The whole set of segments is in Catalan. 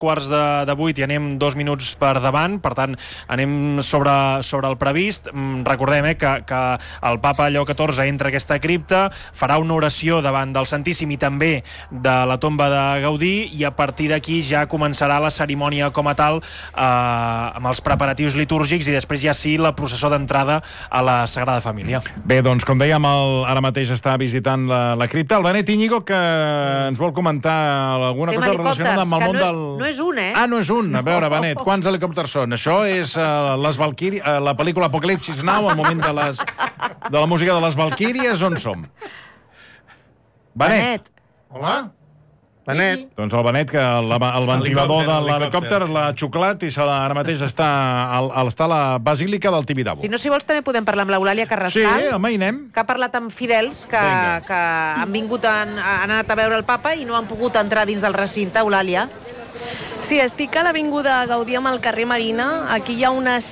7:45 i anem 2 minuts per davant, per tant anem sobre el previst. Recordem que el papa Lleó XIV entra a aquesta cripta, farà una oració davant del Santíssim i també de la tomba de Gaudí, i a partir d'aquí ja començarà la cerimònia com a tal, amb els preparatius litúrgics, i després ja sí la processó d'entrada a la Sagrada Família. Bé, doncs com dèiem, ara mateix està visitant la cripta el Benet Íñigo, que ens vol comentar alguna cosa relacionada amb el món del... No és un, Ah, no és un. A veure, Benet, quants helicòpters són? Això és les Valquíries, la pel·lícula Apocalipsis Now, al moment de la música de les Valquíries, on som? Benet. Hola? Benet. Doncs el Benet, que el ventilador de l'helicòpter l'ha xuclat i ara mateix està a la Basílica del Tibidabo. Si no, si vols, també podem parlar amb l'Eulàlia Carrascal. Sí, home, hi anem. Que ha parlat amb fidels que han vingut, han anat a veure el papa i no han pogut entrar dins del recinte. Eulàlia. Sí, estic a l'Avinguda Gaudí amb el carrer Marina. Aquí hi ha unes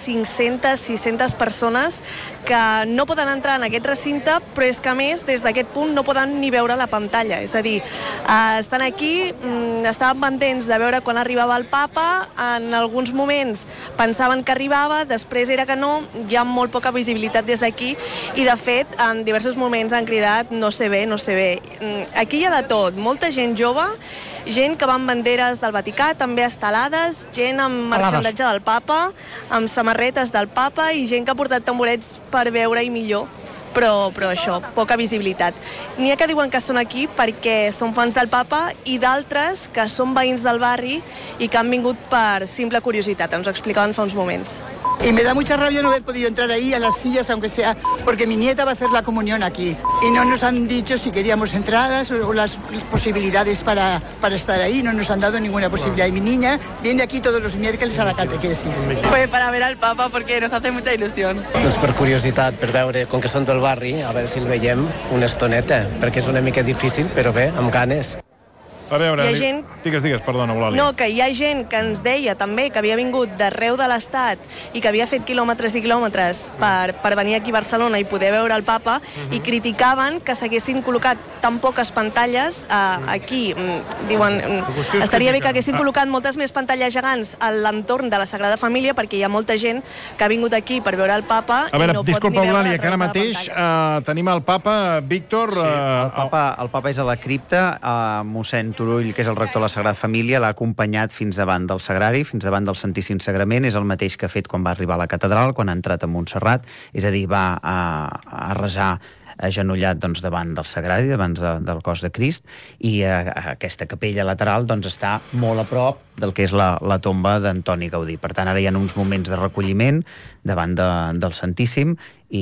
500-600 persones que no poden entrar en aquest recinte, però és que, a més, des d'aquest punt no poden ni veure la pantalla. És a dir, estan aquí, estaven pendents de veure quan arribava el papa, en alguns moments pensaven que arribava, després era que no, hi ha molt poca visibilitat des d'aquí, i de fet, en diversos moments han cridat no sé bé, no sé bé. Aquí hi ha de tot, molta gent jove, gent que va amb banderes del Vaticà, també estelades, gent amb marxandatge del papa, amb samarretes del papa, i gent que ha portat tamborets per veure-hi millor. Però això, poca visibilitat. N'hi ha que diuen que són aquí perquè són fans del papa, i d'altres que són veïns del barri i que han vingut per simple curiositat. Ens ho explicaven fa uns moments. Y me da mucha rabia no haber podido entrar ahí a las sillas, aunque sea, porque mi nieta va a hacer la comunión aquí. Y no nos han dicho si queríamos entradas o las posibilidades para estar ahí. No nos han dado ninguna posibilidad. Y mi niña viene aquí todos los miércoles a la catequesis. Pues para ver al papa, porque nos hace mucha ilusión. Doncs per curiositat, per veure, com que són del barri, a veure si el veiem una estoneta, perquè és una mica difícil, però bé, amb ganes. A veure, Hi ha gent... digues, perdona, Eulàlia. No, que hi ha gent que ens deia també que havia vingut d'arreu de l'Estat i que havia fet quilòmetres i quilòmetres per venir aquí a Barcelona i poder veure el papa, i criticaven que s'haguessin col·locat tan poques pantalles aquí. Diuen, estaria bé que haguessin col·locat moltes més pantalles gegants a l'entorn de la Sagrada Família, perquè hi ha molta gent que ha vingut aquí per veure el papa i no pot ni veure Eulàlia, que ara mateix tenim el papa, Víctor... Sí, el papa és a la cripta, mossèn Turull, que és el rector de la Sagrada Família, l'ha acompanyat fins davant del Sagrari, fins davant del Santíssim Sagrament. És el mateix que ha fet quan va arribar a la catedral, quan ha entrat a Montserrat, és a dir, va a resar agenollat davant del Sagrari, davant del cos de Crist, i aquesta capella lateral està molt a prop del que és la tomba d'Antoni Gaudí. Per tant, ara hi ha uns moments de recolliment davant del Santíssim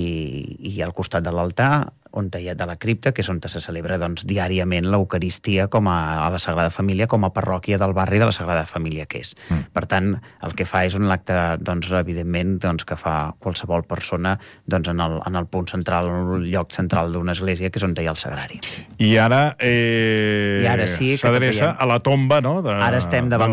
i al costat de l'altar, de la cripta, que és on se celebra diàriament l'Eucaristia a la Sagrada Família, com a parròquia del barri de la Sagrada Família que és. Per tant, el que fa és un acte, evidentment, que fa qualsevol persona en el punt central, en el lloc central d'una església, que és on hi ha el Sagrari. I ara sí s'adreça a la tomba, no? Ara estem davant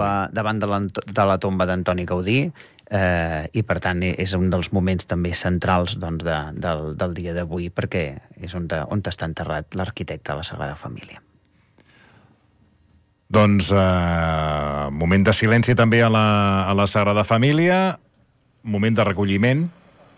de la tomba d'Antoni Gaudí, i per tant és un dels moments també centrals del dia d'avui, perquè és on està enterrat l'arquitecte de la Sagrada Família. Doncs moment de silenci també a la Sagrada Família, moment de recolliment.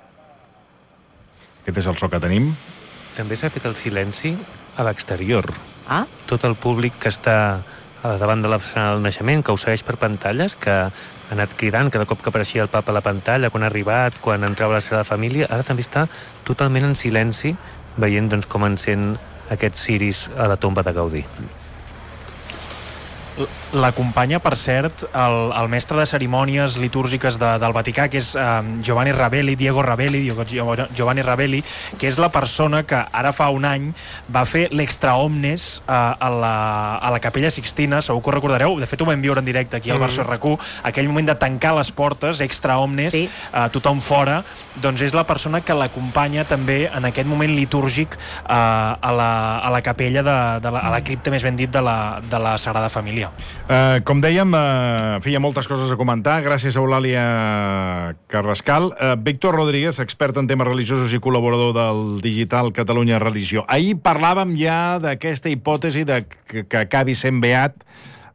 Aquest és el so que tenim. També s'ha fet el silenci a l'exterior. Tot el públic que està davant de la façana del naixement, que ho segueix per pantalles, que ha anat cridant cada cop que apareixia el papa a la pantalla, quan ha arribat, quan entrava la Sagrada Família, ara també està totalment en silenci, veient com encén aquests ciris a la tomba de Gaudí. L'acompanya, per cert, el mestre de cerimònies litúrgiques del Vaticà, que és Giovanni Ravelli, Giovanni Ravelli, que és la persona que ara fa un any va fer l'Extra Omnes a la Capella Sixtina. Segur que ho recordareu, de fet ho vam viure en directe aquí al Barça RQ, aquell moment de tancar les portes, Extra Omnes, tothom fora. Doncs és la persona que l'acompanya també en aquest moment litúrgic a la capella, a la cripta, més ben dit, de la Sagrada Família. Com dèiem, hi ha moltes coses a comentar. Gràcies a Eulàlia Carrascal. Víctor Rodríguez, expert en temes religiosos i col·laborador del digital Catalunya Religió. Ahir parlàvem ja d'aquesta hipòtesi que acabi sent beat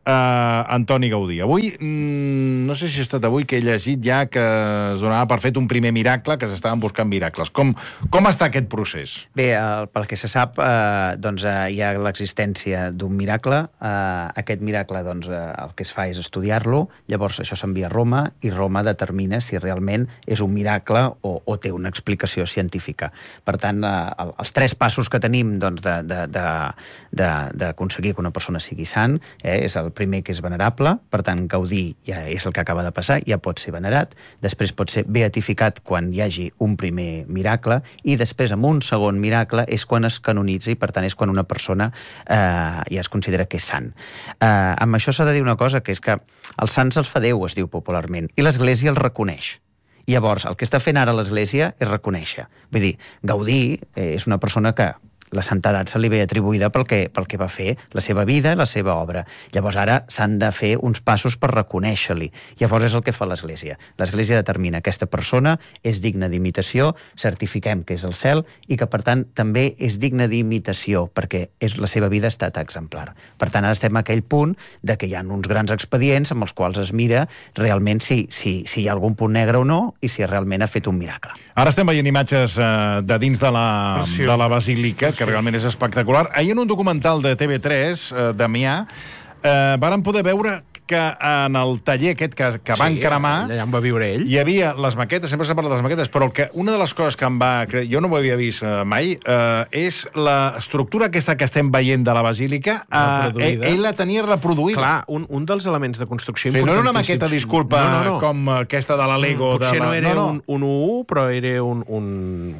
Antoni Gaudí. Avui, no sé si ha estat avui que he llegit ja que es donava per fet un primer miracle, que s'estaven buscant miracles. Com està aquest procés? Bé, pel que se sap, doncs, hi ha l'existència d'un miracle. Aquest miracle, doncs, el que es fa és estudiar-lo, llavors això s'envia a Roma, i Roma determina si realment és un miracle o té una explicació científica. Per tant, els 3 passos que tenim, doncs, d'aconseguir que una persona sigui sant, és el primer, que és venerable, per tant, Gaudí ja és el que acaba de passar, ja pot ser venerat, després pot ser beatificat quan hi hagi un primer miracle, i després, amb un segon miracle, és quan es canonitza, i per tant és quan una persona ja es considera que és sant. Amb això s'ha de dir una cosa, que és que els sants els fa Déu, es diu popularment, i l'Església els reconeix. I llavors, el que està fent ara l'Església és reconèixer. Vull dir, Gaudí és una persona que la santedat se li ve atribuïda pel que va fer, la seva vida i la seva obra. Llavors ara s'han de fer uns passos per reconèixer-li. Llavors és el que fa l'Església. L'Església determina que aquesta persona és digna d'imitació, certifiquem que és el cel, i que per tant també és digna d'imitació, perquè la seva vida ha estat exemplar. Per tant, ara estem a aquell punt de que hi ha uns grans expedients amb els quals es mira realment si hi ha algun punt negre o no, i si realment ha fet un miracle. Ara estem veient imatges de dins de la basílica, que realment és espectacular. Ahir en un documental de TV3, Damià, vàrem poder veure que en el taller aquest que van cremar, allà on va viure ell, hi havia les maquetes, sempre s'ha parlat de les maquetes, però una de les coses que jo no ho havia vist mai, és l'estructura aquesta que estem veient de la basílica, ell la tenia reproduïda. Clar, un dels elements de construcció importantíssims. No era una maqueta, disculpa, com aquesta de la Lego. Potser no era un 1-1, però era un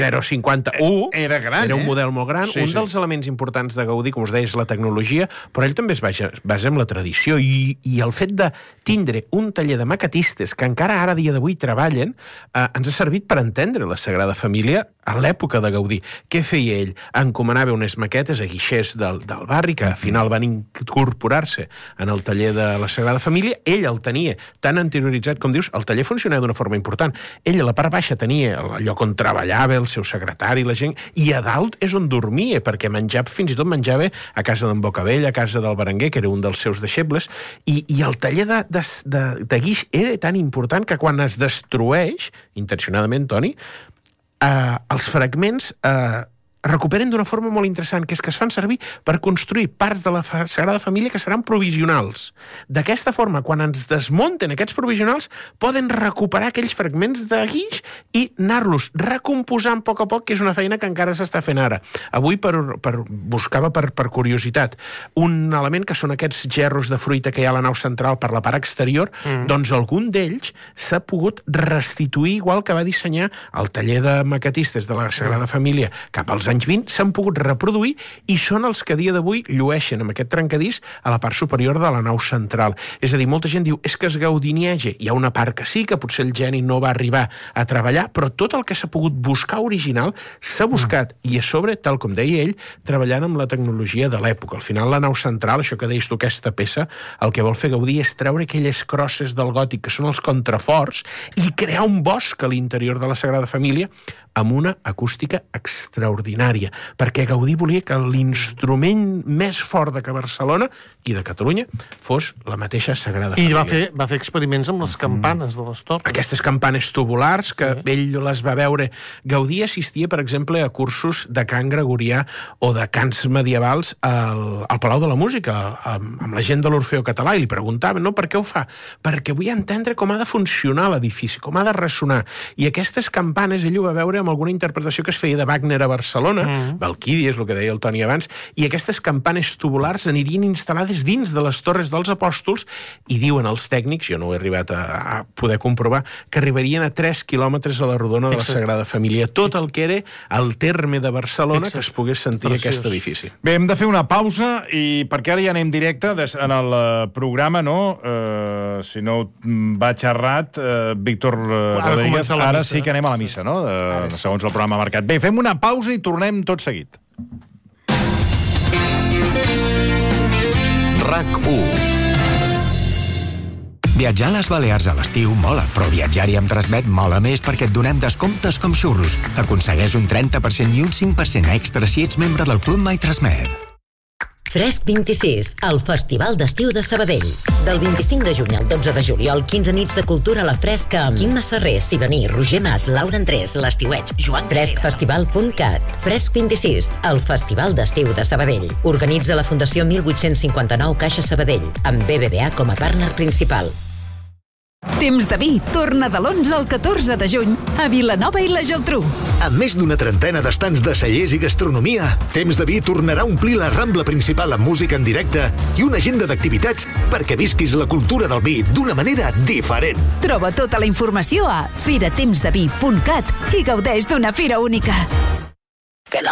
0,51. Era gran, era un model molt gran. Un dels elements importants de Gaudí, com us deia, és la tecnologia, però ell també es basa en la tradició, i el fet de tindre un taller de maquetistes que encara ara, a dia d'avui, treballen, ens ha servit per entendre la Sagrada Família a l'època de Gaudí. Què feia ell? Encomanava unes maquetes a guixers del barri, que al final van incorporar-se en el taller de la Sagrada Família. Ell el tenia tan interioritzat, com dius, el taller funcionava d'una forma important. Ell a la part baixa tenia el lloc on treballava, el seu secretari, la gent, i a dalt és on dormia, perquè fins i tot menjava a casa d'en Bocabell, a casa del Berenguer, que era un dels seus deixebles, i el taller de guix era tan important que quan es destrueix, intencionadament, Toni, els fragments recuperen d'una forma molt interessant, que és que es fan servir per construir parts de la Sagrada Família que seran provisionals. D'aquesta forma, quan ens desmunten aquests provisionals, poden recuperar aquells fragments de guix i anar-los recomposant a poc, que és una feina que encara s'està fent ara. Avui buscava per curiositat un element que són aquests gerros de fruita que hi ha a la nau central per la part exterior, doncs algun d'ells s'ha pogut restituir igual que va dissenyar el taller de maquetistes de la Sagrada Família cap als anys 20, s'han pogut reproduir i són els que a dia d'avui llueixen amb aquest trencadís a la part superior de la nau central. És a dir, molta gent diu, és que es gaudinieja. Hi ha una part que sí, que potser el geni no va arribar a treballar, però tot el que s'ha pogut buscar original s'ha buscat, i a sobre, tal com deia ell, treballant amb la tecnologia de l'època. Al final, la nau central, això que deies tu, aquesta peça, el que vol fer Gaudí és treure aquelles crosses del gòtic, que són els contraforts, i crear un bosc a l'interior de la Sagrada Família amb una acústica extraordinària, perquè Gaudí volia que l'instrument més fort de Barcelona i de Catalunya fos la mateixa Sagrada Família. I va fer experiments amb les campanes de les torres. Aquestes campanes tubulars, que ell les va veure. Gaudí assistia, per exemple, a cursos de cant gregorià o de cants medievals al Palau de la Música, amb la gent de l'Orfeó Català, i li preguntaven, no, per què ho fa? Perquè vull entendre com ha de funcionar l'edifici, com ha de ressonar. I aquestes campanes ell ho va veure amb alguna interpretació que es feia de Wagner a Barcelona, Valquídia, és el que deia el Toni abans, i aquestes campanes tubulars anirien instal·lades dins de les torres dels apòstols, i diuen els tècnics, jo no ho he arribat a poder comprovar, que arribarien a 3 quilòmetres a la rodona de la Sagrada Família. Tot el que era el terme de Barcelona que es pogués sentir aquest edifici. Bé, hem de fer una pausa, i perquè ara ja anem directe en el programa, no? Si no vaig errat, Víctor Rodríguez, ara sí que anem a la missa, no? Segons el programa marcat. Bé, fem una pausa i tornem tot seguit. RAC1. Viatjar a les Balears a l'estiu mola, però viatjar-hi amb Transmet mola més perquè et donem descomptes com xurros. Aconsegueix un 30% i un 5% extra si ets membre del Club My Transmet. Fresc 26, el Festival d'Estiu de Sabadell. Del 25 de juny al 12 de juliol, 15 nits de cultura a la Fresca amb Quim Masserrer, Siganí, Roger Mas, Laura Andrés, l'Estiueig, Joan Freskfestival.cat. Fresc 26, el Festival d'Estiu de Sabadell. Organitza la Fundació 1859 Caixa Sabadell, amb BBVA com a partner principal. Temps de Vi torna de l'11 al 14 de juny a Vilanova i la Geltrú. Amb més d'una trentena d'estants de cellers i gastronomia, Temps de Vi tornarà a omplir la Rambla principal amb música en directe i una agenda d'activitats perquè visquis la cultura del vi d'una manera diferent. Troba tota la informació a firatemsdevi.cat i gaudeix d'una fira única.